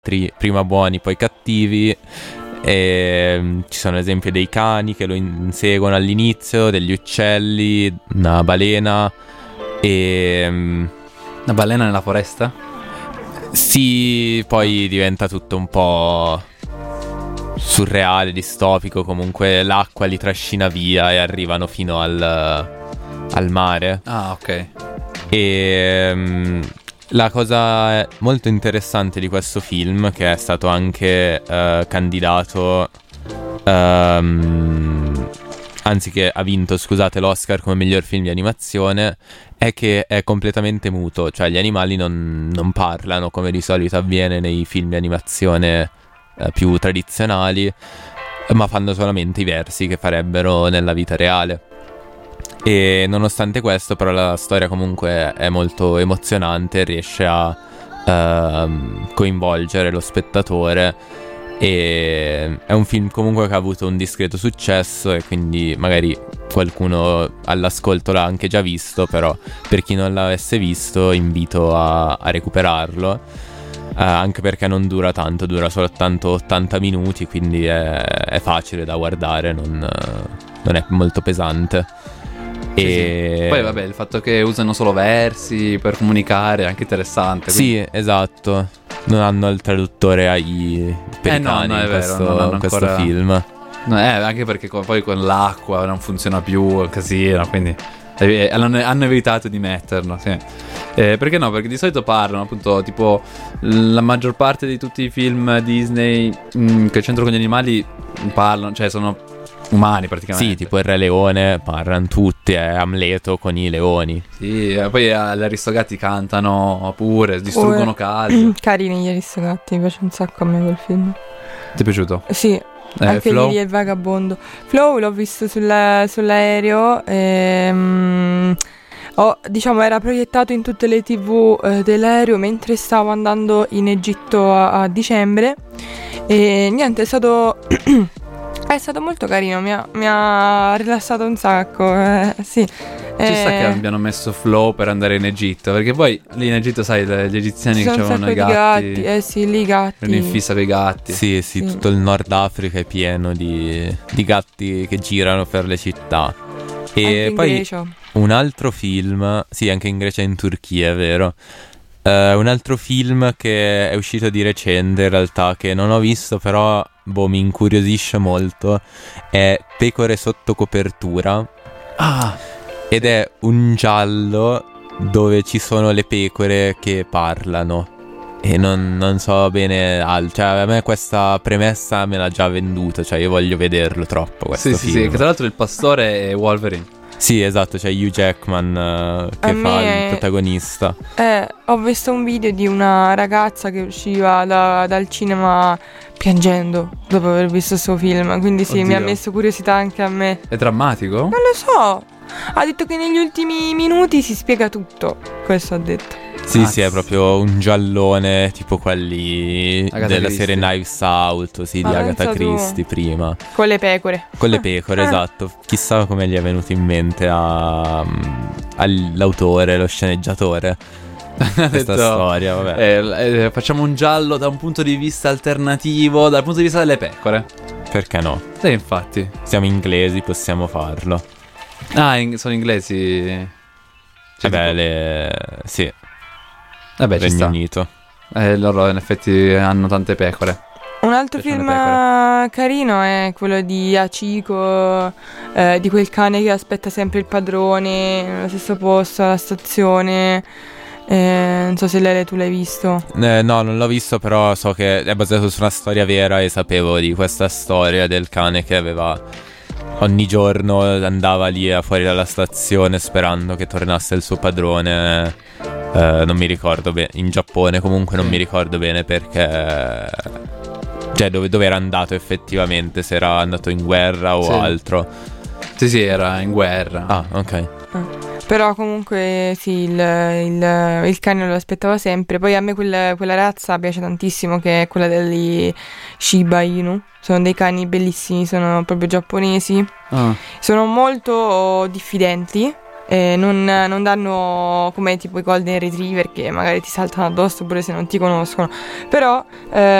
altri, prima buoni poi cattivi. E ci sono esempi dei cani che lo inseguono all'inizio, degli uccelli, una balena e Una balena nella foresta? sì, poi diventa tutto un po' surreale, distopico. Comunque l'acqua li trascina via e arrivano fino al mare. Ah, ok. E la cosa molto interessante di questo film, che è stato anche candidato, anzi che ha vinto, scusate, l'Oscar come miglior film di animazione, è che è completamente muto. Cioè gli animali non parlano come di solito avviene nei film di animazione più tradizionali, ma fanno solamente i versi che farebbero nella vita reale. E nonostante questo, però, la storia comunque è molto emozionante, riesce a coinvolgere lo spettatore, e è un film comunque che ha avuto un discreto successo, e quindi magari qualcuno all'ascolto l'ha anche già visto, però per chi non l'avesse visto invito a recuperarlo, anche perché non dura tanto, dura soltanto 80 minuti, quindi è facile da guardare, non è molto pesante. Sì, E sì. Poi vabbè, il fatto che usano solo versi per comunicare è anche interessante. Quindi... sì, esatto. Non hanno il traduttore AI per i cani no, è in vero, questo, non hanno in questo ancora... film. No, anche perché poi con l'acqua non funziona più, è un casino, quindi hanno evitato di metterlo, sì. Perché no? Perché di solito parlano, appunto, tipo la maggior parte di tutti i film Disney che c'entrano con gli animali parlano, cioè sono umani praticamente. Sì, tipo il Re Leone, parlano tutti, è Amleto con i leoni. Sì, poi gli Aristogatti cantano pure, distruggono case. Carini gli Aristogatti, mi piace un sacco a me quel film. Ti è piaciuto? Sì, anche Flow? lì è il vagabondo. Flow l'ho visto sull'aereo, diciamo era proiettato in tutte le TV dell'aereo mentre stavo andando in Egitto a dicembre, e niente, è stato è stato molto carino, mi ha rilassato un sacco, sì. Ci sta che abbiano messo Flow per andare in Egitto, perché poi lì in Egitto, sai, gli egiziani che avevano i gatti. Sì, lì i gatti. Erano in fissa con i gatti. Sì, tutto il Nord Africa è pieno di gatti che girano per le città. E Anche in poi Grecia. un altro film, sì, anche in Grecia e in Turchia, è vero. Un altro film che è uscito di recente, in realtà, che non ho visto, però mi incuriosisce molto, è Pecore sotto copertura. Ah, Ed è un giallo dove ci sono le pecore che parlano. E non so bene cioè a me questa premessa me l'ha già venduta, cioè io voglio vederlo troppo questo sì, film. che tra l'altro il pastore è Wolverine. Sì, esatto, c'è Hugh Jackman che fa il protagonista. Ho visto un video di una ragazza che usciva dal cinema piangendo dopo aver visto questo film, quindi sì, Oddio. mi ha messo curiosità anche a me. È drammatico? Non lo so, ha detto che negli ultimi minuti si spiega tutto, questo ha detto. Sì, è proprio un giallone tipo quelli Agatha della Christie. serie Knives Out, sì, di Ma Agatha pensa tu. Christie prima. Con le pecore. Con le pecore, esatto. Chissà come gli è venuto in mente all'autore, lo sceneggiatore, Ha questa storia, vabbè. Facciamo un giallo da un punto di vista alternativo, dal punto di vista delle pecore. Perché no? Sì, infatti. Siamo inglesi, possiamo farlo. Ah, sono inglesi. Cioè, Sì, vabbè, ci Regno sta. Unito. Loro in effetti hanno tante pecore. Un altro Piacciono film le carino è quello di Hachiko, di quel cane che aspetta sempre il padrone nello stesso posto alla stazione. Non so se tu l'hai visto. No, non l'ho visto, però so che è basato su una storia vera e sapevo di questa storia del cane che ogni giorno andava lì fuori dalla stazione sperando che tornasse il suo padrone. Non mi ricordo bene, in Giappone comunque, non mi ricordo bene perché, cioè dove era andato effettivamente, se era andato in guerra o altro. Sì, era in guerra. Ah, ok. Però comunque sì, il cane lo aspettava sempre. Poi a me quella razza piace tantissimo, che è quella degli Shiba Inu. Sono dei cani bellissimi, sono proprio giapponesi. Ah. Sono molto diffidenti non danno come tipo i golden retriever che magari ti saltano addosso pure se non ti conoscono, però